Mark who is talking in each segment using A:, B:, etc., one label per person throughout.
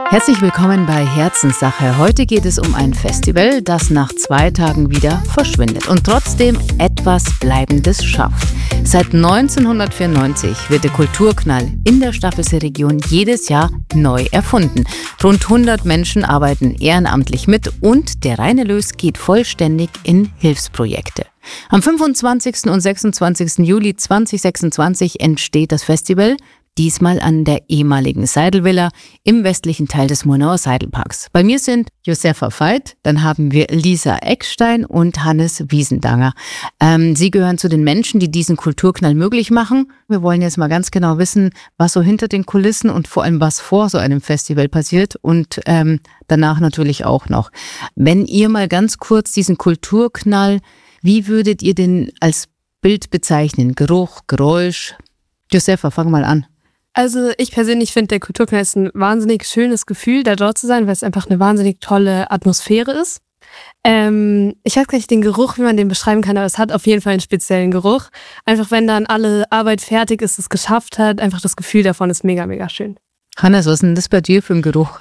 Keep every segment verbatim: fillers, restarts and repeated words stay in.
A: Herzlich willkommen bei Herzenssache. Heute geht es um ein Festival, das nach zwei Tagen wieder verschwindet und trotzdem etwas Bleibendes schafft. Seit neunzehnhundertvierundneunzig wird der Kulturknall in der Staffelsee-Region jedes Jahr neu erfunden. Rund hundert Menschen arbeiten ehrenamtlich mit und der reine Erlös geht vollständig in Hilfsprojekte. Am fünfundzwanzigsten und sechsundzwanzigsten Juli zweitausendsechsundzwanzig entsteht das Festival, diesmal an der ehemaligen Seidelvilla im westlichen Teil des Murnauer Seidelparks. Bei mir sind Josefa Veit, dann haben wir Lisa Eckstein und Hannes Wiesendanger. Ähm, Sie gehören zu den Menschen, die diesen Kulturknall möglich machen. Wir wollen jetzt mal ganz genau wissen, was so hinter den Kulissen und vor allem was vor so einem Festival passiert und ähm, danach natürlich auch noch. Wenn ihr mal ganz kurz diesen Kulturknall, wie würdet ihr den als Bild bezeichnen? Geruch, Geräusch? Josefa, fang mal an.
B: Also ich persönlich finde, der Kulturknall ist ein wahnsinnig schönes Gefühl, da dort zu sein, weil es einfach eine wahnsinnig tolle Atmosphäre ist. Ähm, ich weiß gar nicht den Geruch, wie man den beschreiben kann, aber es hat auf jeden Fall einen speziellen Geruch. Einfach wenn dann alle Arbeit fertig ist, es geschafft hat, einfach das Gefühl davon ist mega, mega schön.
A: Hannes, was ist denn das bei dir für ein Geruch?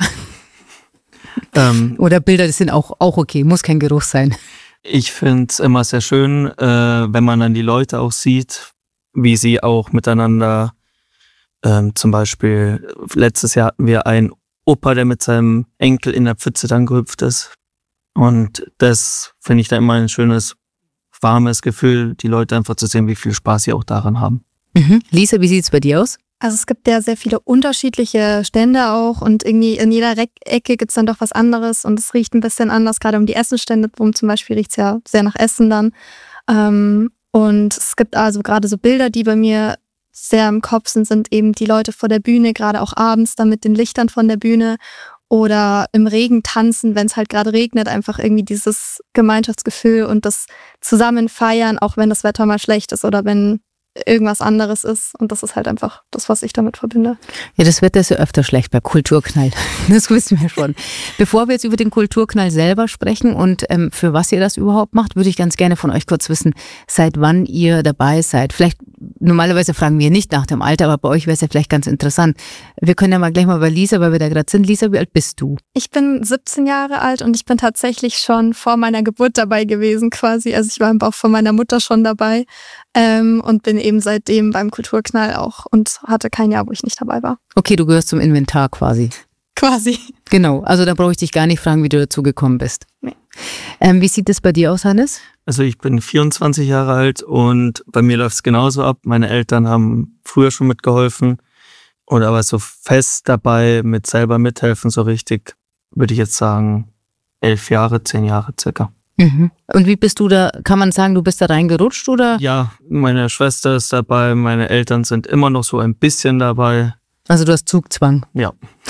A: Ähm, Oder Bilder, das sind auch, auch okay, muss kein Geruch sein.
C: Ich finde es immer sehr schön, äh, wenn man dann die Leute auch sieht, wie sie auch miteinander, ähm, zum Beispiel letztes Jahr hatten wir einen Opa, der mit seinem Enkel in der Pfütze dann gehüpft ist. Und das finde ich dann immer ein schönes, warmes Gefühl, die Leute einfach zu sehen, wie viel Spaß sie auch daran haben.
A: Mhm. Lisa, wie sieht es bei dir aus?
D: Also es gibt ja sehr viele unterschiedliche Stände auch und irgendwie in jeder Re- Ecke gibt es dann doch was anderes und es riecht ein bisschen anders, gerade um die Essenstände rum zum Beispiel riecht es ja sehr nach Essen dann. Ähm, und es gibt also gerade so Bilder, die bei mir sehr im Kopf sind, sind eben die Leute vor der Bühne, gerade auch abends dann mit den Lichtern von der Bühne oder im Regen tanzen, wenn es halt gerade regnet, einfach irgendwie dieses Gemeinschaftsgefühl und das Zusammenfeiern, auch wenn das Wetter mal schlecht ist oder wenn irgendwas anderes ist. Und das ist halt einfach das, was ich damit verbinde.
A: Ja, das Wetter ist ja öfter schlecht bei Kulturknall. Das wissen wir schon. Bevor wir jetzt über den Kulturknall selber sprechen und ähm, für was ihr das überhaupt macht, würde ich ganz gerne von euch kurz wissen, seit wann ihr dabei seid. Vielleicht, normalerweise fragen wir nicht nach dem Alter, aber bei euch wäre es ja vielleicht ganz interessant. Wir können ja mal gleich mal bei Lisa, weil wir da gerade sind. Lisa, wie alt bist du?
D: Ich bin siebzehn Jahre alt und ich bin tatsächlich schon vor meiner Geburt dabei gewesen quasi. Also ich war im Bauch von meiner Mutter schon dabei ähm, und bin eben seitdem beim Kulturknall auch und hatte kein Jahr, wo ich nicht dabei war.
A: Okay, du gehörst zum Inventar quasi.
D: Quasi.
A: Genau, also da brauche ich dich gar nicht fragen, wie du dazu gekommen bist.
D: Nee.
A: Ähm, wie sieht es bei dir aus, Hannes?
C: Also ich bin vierundzwanzig Jahre alt und bei mir läuft es genauso ab. Meine Eltern haben früher schon mitgeholfen oder aber so fest dabei mit selber mithelfen, so richtig, würde ich jetzt sagen, elf Jahre, zehn Jahre circa.
A: Mhm. Und wie bist du da, kann man sagen, du bist da reingerutscht oder?
C: Ja, meine Schwester ist dabei, meine Eltern sind immer noch so ein bisschen dabei.
A: Also du hast Zugzwang.
C: Ja.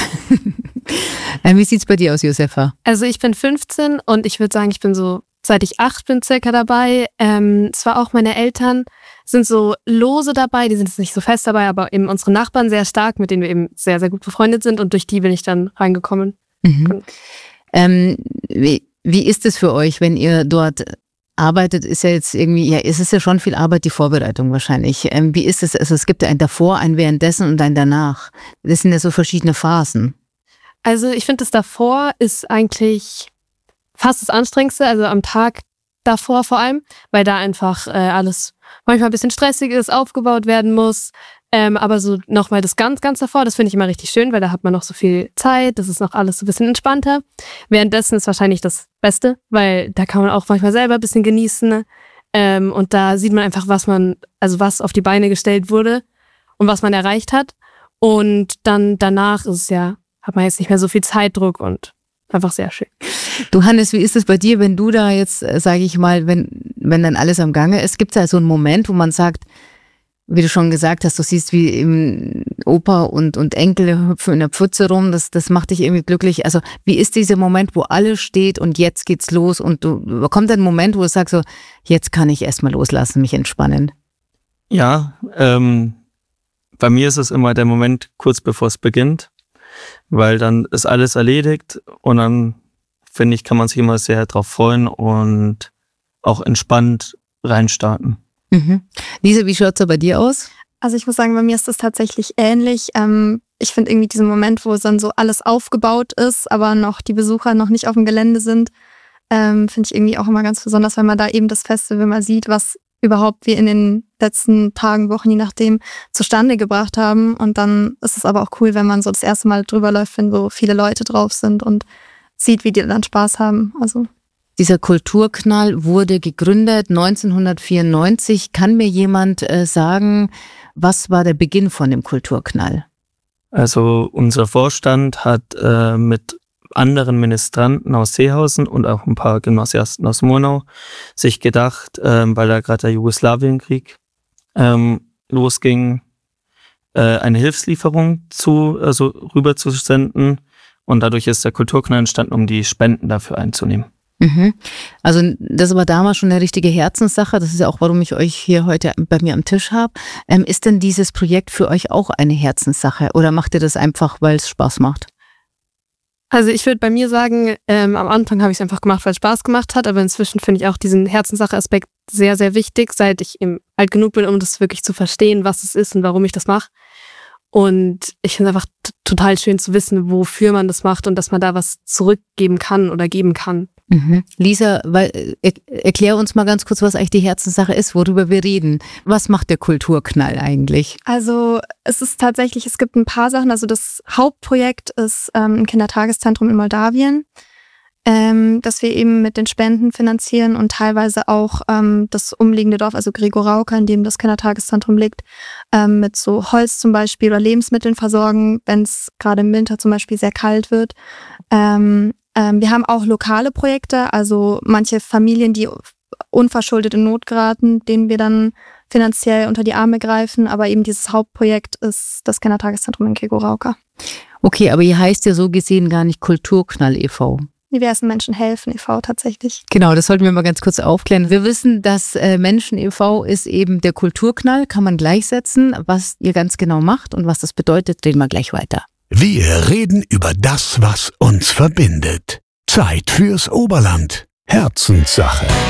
A: ähm, wie sieht's bei dir aus, Josefa?
B: Also ich bin fünfzehn und ich würde sagen, ich bin so, seit ich acht bin circa dabei. Ähm, zwar auch meine Eltern sind so lose dabei, die sind jetzt nicht so fest dabei, aber eben unsere Nachbarn sehr stark, mit denen wir eben sehr, sehr gut befreundet sind und durch die bin ich dann reingekommen.
A: Mhm. Ähm, wie Wie ist es für euch, wenn ihr dort arbeitet? Ist ja jetzt irgendwie, ja, es ist ja schon viel Arbeit, die Vorbereitung wahrscheinlich. Ähm, wie ist es? Also es gibt ja ein davor, ein währenddessen und ein danach. Das sind ja so verschiedene Phasen.
B: Also ich finde, das davor ist eigentlich fast das Anstrengendste, also am Tag davor vor allem, weil da einfach äh, alles manchmal ein bisschen stressig ist, aufgebaut werden muss. Ähm, aber so nochmal das ganz, ganz davor, das finde ich immer richtig schön, weil da hat man noch so viel Zeit, das ist noch alles so ein bisschen entspannter. Währenddessen ist wahrscheinlich das Beste, weil da kann man auch manchmal selber ein bisschen genießen. Ähm, und da sieht man einfach, was man, also was auf die Beine gestellt wurde und was man erreicht hat. Und dann danach ist es ja, hat man jetzt nicht mehr so viel Zeitdruck und einfach sehr schön.
A: Du Hannes, wie ist es bei dir, wenn du da jetzt, sage ich mal, wenn, wenn dann alles am Gange ist, gibt es da so einen Moment, wo man sagt, wie du schon gesagt hast, du siehst, wie eben Opa und, und Enkel hüpfen in der Pfütze rum, das, das macht dich irgendwie glücklich. Also wie ist dieser Moment, wo alles steht und jetzt geht's los und du kommt ein Moment, wo du sagst so, jetzt kann ich erstmal loslassen, mich entspannen?
C: Ja, ähm, bei mir ist es immer der Moment kurz bevor es beginnt, weil dann ist alles erledigt und dann, finde ich, kann man sich immer sehr drauf freuen und auch entspannt reinstarten.
A: Mhm. Lisa, wie schaut es bei dir aus?
D: Also ich muss sagen, bei mir ist das tatsächlich ähnlich. Ähm, ich finde irgendwie diesen Moment, wo dann so alles aufgebaut ist, aber noch die Besucher noch nicht auf dem Gelände sind, ähm, finde ich irgendwie auch immer ganz besonders, weil man da eben das Festival mal sieht, was überhaupt wir in den letzten Tagen, Wochen, je nachdem, zustande gebracht haben. Und dann ist es aber auch cool, wenn man so das erste Mal drüber läuft, wenn so viele Leute drauf sind und sieht, wie die dann Spaß haben. Also
A: dieser Kulturknall wurde gegründet neunzehnhundertvierundneunzig. Kann mir jemand äh, sagen, was war der Beginn von dem Kulturknall?
C: Also unser Vorstand hat äh, mit anderen Ministranten aus Seehausen und auch ein paar Gymnasiasten aus Murnau sich gedacht, ähm, weil da gerade der Jugoslawienkrieg ähm, losging, äh, eine Hilfslieferung zu, also rüber zu senden. Und dadurch ist der Kulturknall entstanden, um die Spenden dafür einzunehmen.
A: Mhm. Also das war damals schon eine richtige Herzenssache. Das ist ja auch, warum ich euch hier heute bei mir am Tisch habe. Ähm, ist denn dieses Projekt für euch auch eine Herzenssache oder macht ihr das einfach, weil es Spaß macht?
B: Also ich würde bei mir sagen, ähm, am Anfang habe ich es einfach gemacht, weil es Spaß gemacht hat, aber inzwischen finde ich auch diesen Herzenssache-Aspekt sehr, sehr wichtig, seit ich eben alt genug bin, um das wirklich zu verstehen, was es ist und warum ich das mache. Und ich finde es einfach t- total schön zu wissen, wofür man das macht und dass man da was zurückgeben kann oder geben kann.
A: Mhm. Lisa, weil, er, erklär uns mal ganz kurz, was eigentlich die Herzenssache ist, worüber wir reden. Was macht der Kulturknall eigentlich?
D: Also es ist tatsächlich, es gibt ein paar Sachen. Also das Hauptprojekt ist ähm, ein Kindertageszentrum in Moldawien, ähm, das wir eben mit den Spenden finanzieren und teilweise auch ähm, das umliegende Dorf, also Grigorauka, in dem das Kindertageszentrum liegt, ähm, mit so Holz zum Beispiel oder Lebensmitteln versorgen, wenn es gerade im Winter zum Beispiel sehr kalt wird. Ähm, ähm, wir haben auch lokale Projekte, also manche Familien, die unverschuldet in Not geraten, denen wir dann finanziell unter die Arme greifen, aber eben dieses Hauptprojekt ist das Kindertageszentrum in Grigorauka.
A: Okay, aber ihr heißt ja so gesehen gar nicht Kulturknall e V
D: Diversen Menschen helfen e V tatsächlich.
A: Genau, das sollten wir mal ganz kurz aufklären. Wir wissen, dass äh, Menschen e V ist eben der Kulturknall, kann man gleichsetzen. Was ihr ganz genau macht und was das bedeutet, reden wir gleich weiter.
E: Wir reden über das, was uns verbindet. Zeit fürs Oberland. Herzenssache.